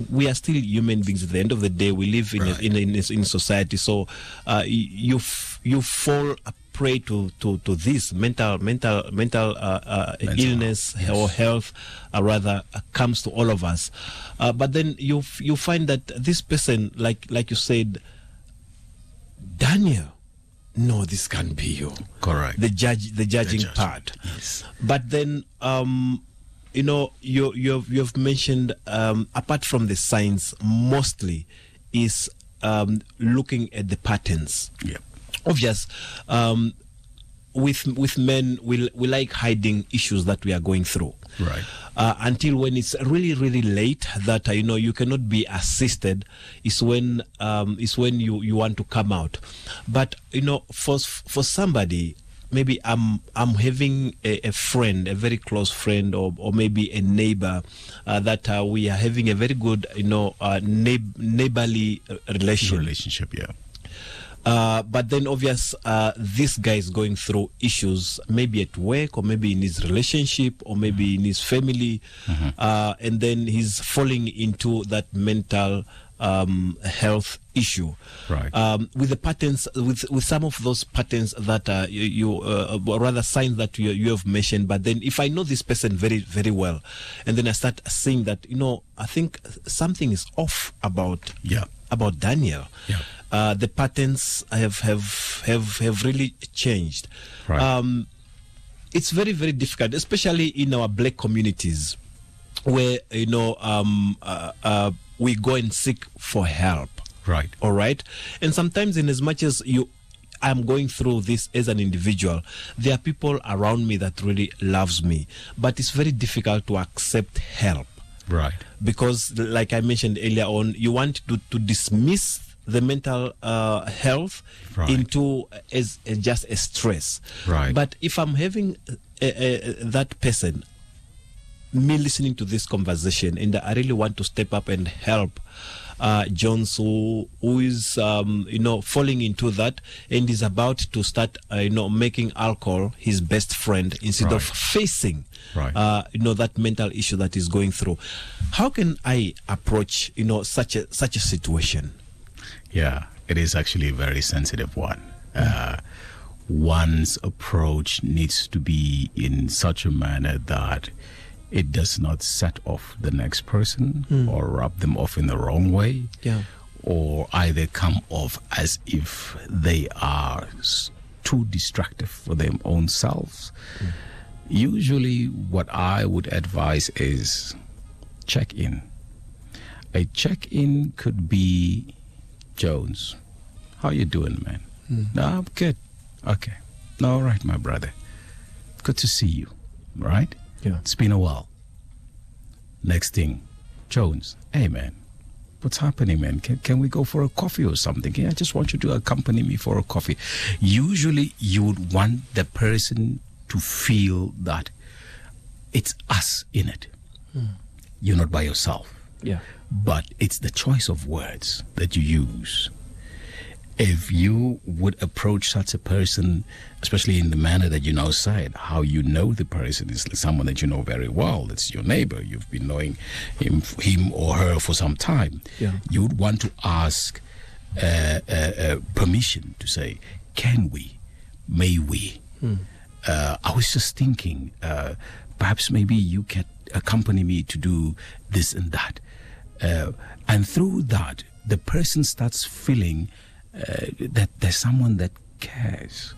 we are still human beings. At the end of the day, we live in society. So you fall prey to this mental illness or health, rather comes to all of us. But then you find that this person, like you said, Daniel, no, this can't be you. Correct. The judging part. Yes. But then you've mentioned, apart from the signs, mostly is looking at the patterns. Yeah. Obvious. With men, we like hiding issues that we are going through. Right. Until when it's really, really late, that you cannot be assisted, is when you want to come out. But for somebody, maybe I'm having a friend, a very close friend, or maybe a neighbor that we are having a very good neighborly relationship. Yeah. But then obvious, this guy is going through issues, maybe at work, or maybe in his relationship, or maybe in his family, and then he's falling into that mental health issue. Right. With the patterns, with some of those patterns that rather signs that you have mentioned. But then if I know this person very, very well, and then I start seeing that, I think something is off about Daniel. Yeah. The patterns have really changed. Right. It's very, very difficult, especially in our black communities, where we go and seek for help. Right. All right. And sometimes, in as much as I'm going through this as an individual, there are people around me that really loves me, but it's very difficult to accept help. Right. Because, like I mentioned earlier on, you want to dismiss the mental health into as just a stress. Right. But if I'm having that person, me listening to this conversation, and I really want to step up and help Jones, who is falling into that and is about to start making alcohol his best friend instead of facing that mental issue that he's going through. How can I approach such a situation? Yeah, it is actually a very sensitive one. One's approach needs to be in such a manner that it does not set off the next person or rub them off in the wrong way, or either come off as if they are too destructive for their own selves. Usually what I would advise is check in. A check-in could be, Jones, how you doing, man? No, I'm good. Okay. All right, my brother. Good to see you. Right? Yeah. It's been a while. Next thing, Jones, hey, man, what's happening, man? Can we go for a coffee or something? I just want you to accompany me for a coffee. Usually you would want the person to feel that it's us in it. You're not by yourself. Yeah. But it's the choice of words that you use. If you would approach such a person, especially in the manner that you now said, how you know the person is someone that you know very well, it's your neighbor, you've been knowing him or her for some time, you would want to ask permission to say, can we, may we? I was just thinking, perhaps maybe you can accompany me to do this and that. And through that, the person starts feeling that there's someone that cares.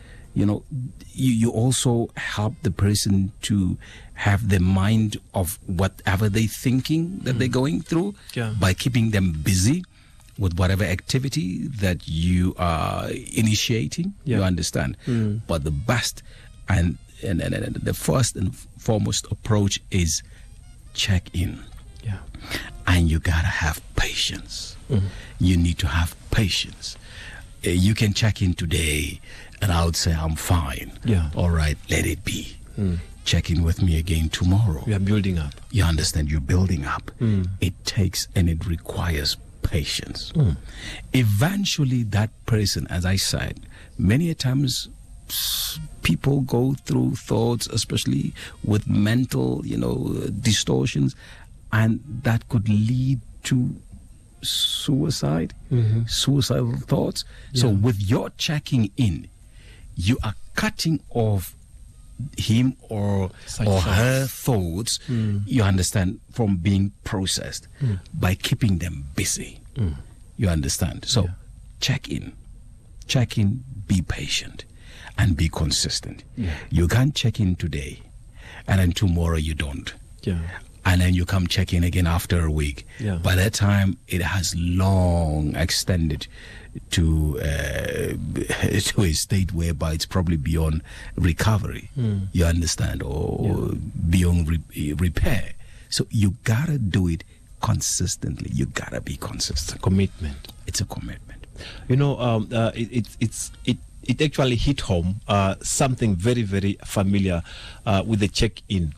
You also help the person to have the mind of whatever they're thinking that they're going through by keeping them busy with whatever activity that you are initiating. You understand? But the best and the first and foremost approach is check in. And you gotta have patience. You need to have patience. You can check in today and I would say I'm fine. All right, let it be. Check in with me again tomorrow. We are building up. You understand? You're building up. It takes and it requires patience. Eventually that person, as I said, many a times people go through thoughts, especially with mental, distortions, and that could lead to suicidal thoughts. So with your checking in, you are cutting off him or her thoughts, you understand, from being processed by keeping them busy. You understand? So check in, be patient and be consistent. You can't check in today and then tomorrow you don't. And then you come check in again after a week. By that time, it has long extended to a state whereby it's probably beyond recovery. You understand, or beyond repair. So you gotta do it consistently. You gotta be consistent. Commitment. It's a commitment. You know, it actually hit home something very, very familiar with the check-in.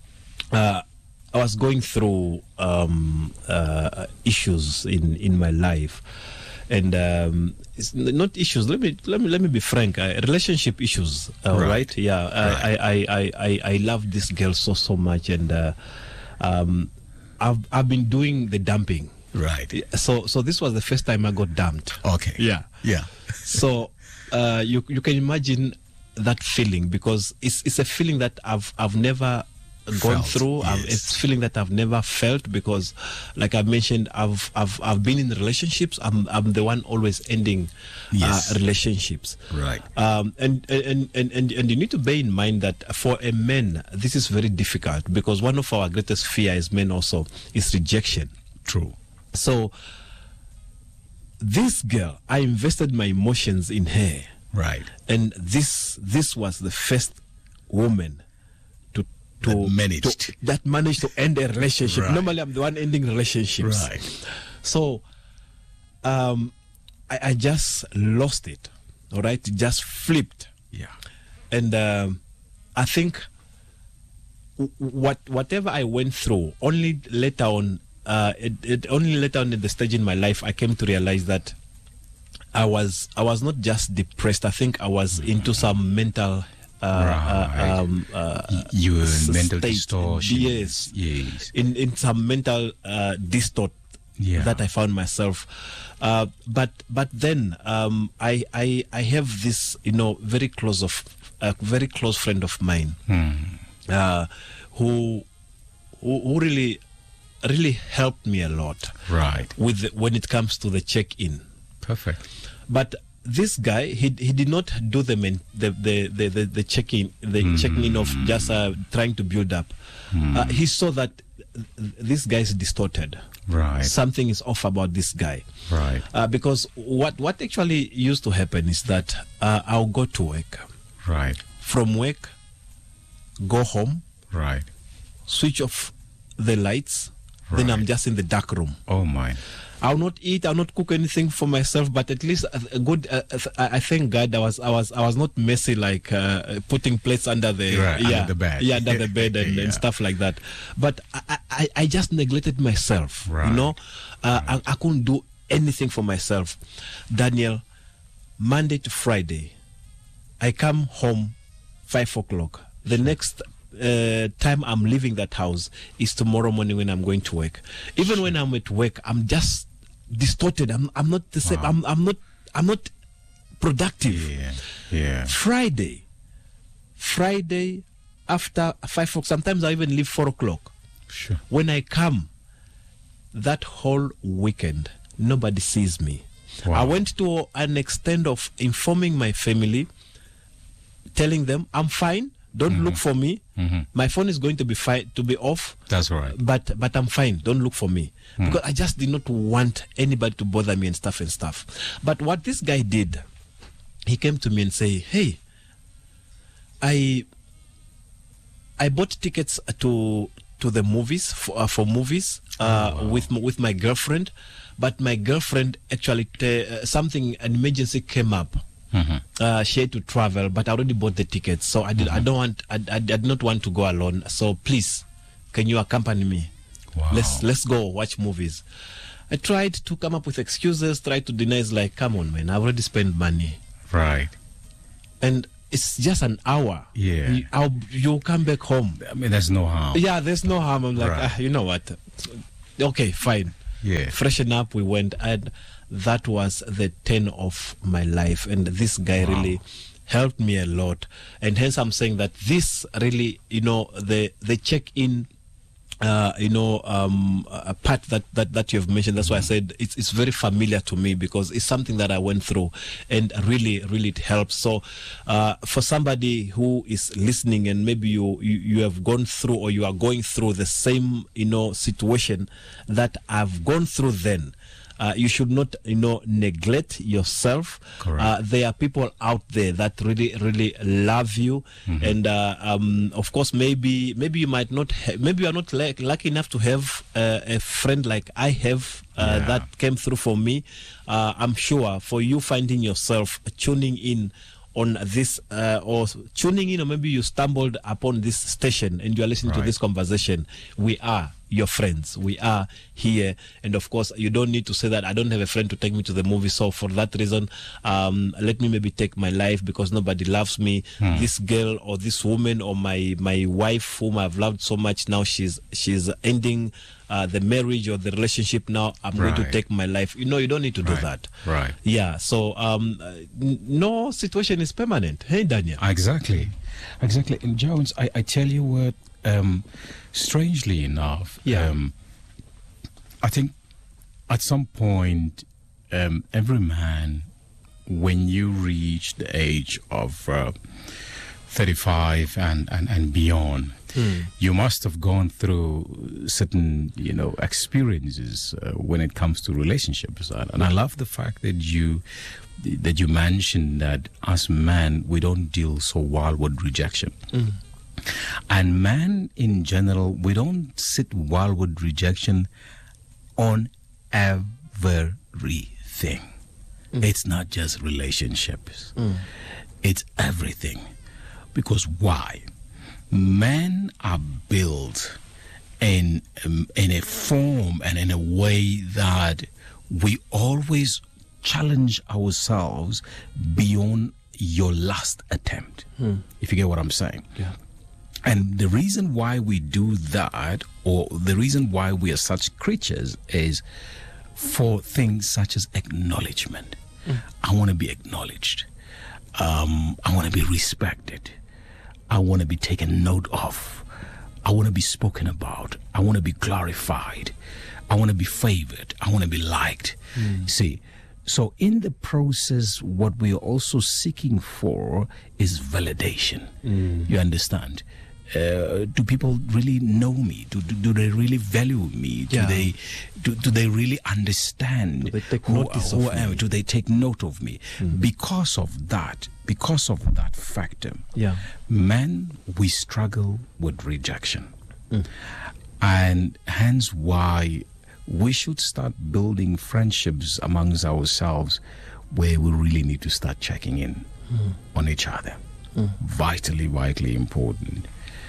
I was going through issues in my life, and it's not issues. Let me be frank. Relationship issues. Right? Yeah. I love this girl so much, and I've been doing the dumping. Right. So this was the first time I got dumped. Okay. Yeah. So you can imagine that feeling, because it's a feeling that I've never gone through. It's a feeling that I've never felt, because, like I mentioned, I've been in relationships. I'm the one always ending relationships. Right. And you need to bear in mind that for a man, this is very difficult, because one of our greatest fear as men also is rejection. True. So this girl, I invested my emotions in her. Right. And this was the first woman that managed to end a relationship. Right. Normally, I'm the one ending relationships. Right. So, I just lost it. All right, it just flipped. Yeah. And I think whatever I went through, only later on, only later on in the stage in my life, I came to realize that I was not just depressed. I think I was into some mental. You were in mental distortion. Yes. In some mental distort that I found myself. But then I have this, very close friend of mine who really helped me a lot. Right. When it comes to the check-in. Perfect. But this guy, he did not do the checking in of just trying to build up. He saw that this guy is distorted. Right. Something is off about this guy. Right. Because what actually used to happen is that I'll go to work. Right. From work, go home. Right. Switch off the lights. Right. Then I'm just in the dark room. Oh my. I'll not eat. I'll not cook anything for myself. But at least a good. I thank God I was not messy, like putting plates under the under the bed. Yeah, under the bed and stuff like that. But I just neglected myself. Right. I couldn't do anything for myself. Daniel, Monday to Friday, I come home 5 o'clock. The next time I'm leaving that house is tomorrow morning when I'm going to work. Even when I'm at work, I'm just distorted. I'm not the same. Wow. I'm not productive. Yeah. Friday after 5 o'clock, sometimes I even leave 4 o'clock. Sure. When I come, that whole weekend, nobody sees me. Wow. I went to an extent of informing my family, telling them I'm fine. Don't look for me. My phone is going to be off. That's right. But I'm fine. Don't look for me. Because I just did not want anybody to bother me and stuff. But what this guy did, he came to me and say, "Hey, I bought tickets to the movies for movies with my girlfriend, but my girlfriend actually an emergency came up. She had to travel, but I already bought the tickets, so I did not want to go alone. So please, can you accompany me? Wow. Let's go watch movies." I tried to come up with excuses, tried to deny. It's like, come on, man, I've already spent money. Right. And it's just an hour. Yeah. You'll come back home. I mean, there's no harm. Yeah, there's no harm. I'm like, Right. you know what? Okay, fine. Yeah. Freshen up, we went, and that was the turn of my life. And this guy really helped me a lot. And hence I'm saying that this really, the check-in, a part that you have mentioned. That's why I said it's very familiar to me, because it's something that I went through, and really it helps. So for somebody who is listening, and maybe you have gone through, or you are going through the same situation that I've gone through, then you should not neglect yourself. Correct. There are people out there that really love you, and of course maybe you might not maybe you are not lucky enough to have a friend like I have that came through for me. I'm sure for you finding yourself tuning in on this or tuning in, or maybe you stumbled upon this station and you are listening to this conversation, we are your friends. We are here, and of course you don't need to say that I don't have a friend to take me to the movie, so for that reason let me maybe take my life because nobody loves me. This girl or this woman or my wife whom I've loved so much, now she's ending the marriage or the relationship. Now I'm going to take my life. You don't need to do that. Right. Yeah. So no situation is permanent. Hey, Daniel. Exactly. And Jones, I tell you what, strangely enough, I think at some point, every man, when you reach the age of 35 and beyond, you must have gone through certain, experiences when it comes to relationships. And I love the fact that you mentioned that as men, we don't deal so well with rejection. And men in general, we don't sit well with rejection on everything. It's not just relationships. It's everything. Because why? Men are built in a form and in a way that we always challenge ourselves beyond your last attempt. If you get what I'm saying. Yeah. And the reason why we do that, or the reason why we are such creatures, is for things such as acknowledgement. I want to be acknowledged. I want to be respected. I want to be taken note of. I want to be spoken about. I want to be glorified. I want to be favored. I want to be liked. See, so in the process, what we are also seeking for is validation. You understand? Do people really know me? Do they really value me? Do they really understand? Do they take notice of me? Do they take note of me? Because of that factor, men, we struggle with rejection. And hence why we should start building friendships amongst ourselves where we really need to start checking in on each other. Vitally important.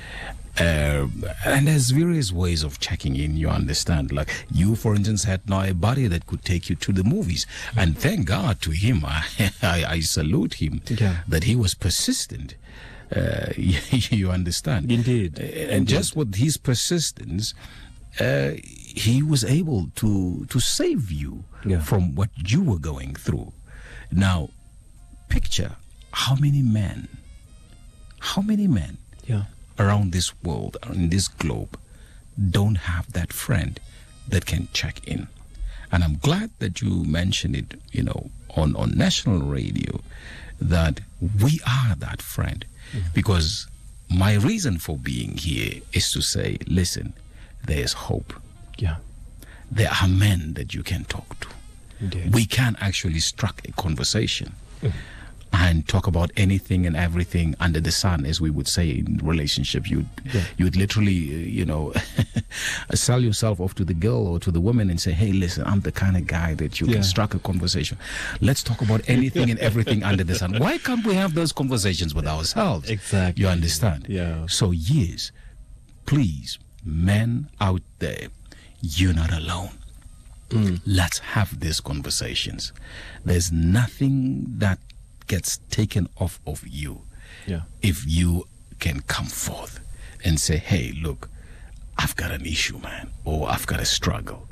And there's various ways of checking in, you understand. Like you, for instance, had now a buddy that could take you to the movies. And thank God to him, I salute him, that he was persistent. You understand? Indeed. And just with his persistence, he was able to save you from what you were going through. Now, picture how many men around this world, in this globe, don't have that friend that can check in. And I'm glad that you mentioned it, on national radio, that we are that friend. Because my reason for being here is to say, listen, there's hope. There are men that you can talk to. Indeed. We can actually strike a conversation and talk about anything and everything under the sun, as we would say in relationship. You'd literally, sell yourself off to the girl or to the woman and say, hey, listen, I'm the kind of guy that you can strike a conversation. Let's talk about anything and everything under the sun. Why can't we have those conversations with ourselves? Exactly. You understand? Yeah. So yes, please, men out there, you're not alone. Let's have these conversations. There's nothing that gets taken off of you if you can come forth and say, hey, look, I've got an issue, man, or I've got a struggle.